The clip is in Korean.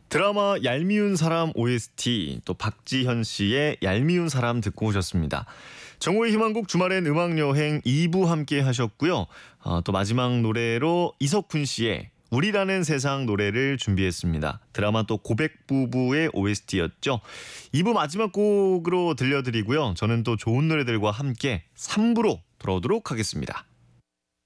드라마 얄미운 사람 OST 또 박지현 씨의 얄미운 사람 듣고 오셨습니다. 정오의 희망곡 주말엔 음악여행 2부 함께 하셨고요. 또 마지막 노래로 이석훈 씨의 우리라는 세상 노래를 준비했습니다. 드라마 또 고백부부의 OST였죠. 2부 마지막 곡으로 들려드리고요. 저는 또 좋은 노래들과 함께 3부로 돌아오도록 하겠습니다.